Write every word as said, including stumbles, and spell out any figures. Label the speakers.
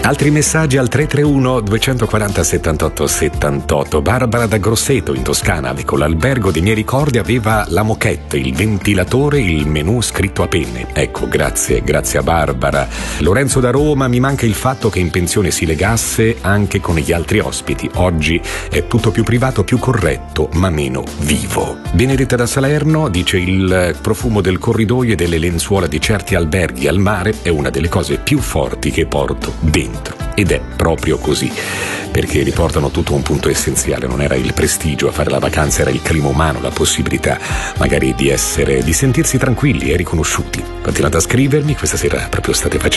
Speaker 1: Altri messaggi al tre tre uno due quattro zero settantotto settantotto. Barbara da Grosseto in Toscana, con l'albergo dei miei ricordi aveva la moquette, il ventilatore, il menù scritto a penne. Ecco, grazie, grazie a Barbara. Lorenzo da Roma: mi manca il fatto che in pensione si legasse anche con gli altri ospiti. Oggi è tutto più privato, più corretto, ma meno vivo. Benedetta da Salerno dice: il profumo del corridoio e delle lenzuola di certi alberghi al mare è una delle cose più forti che porto dentro. Ed è proprio così, perché riportano tutto un punto essenziale. Non era il prestigio a fare la vacanza, era il clima umano, la possibilità magari di essere, di sentirsi tranquilli e riconosciuti. Continuate a scrivermi, questa sera proprio state facendo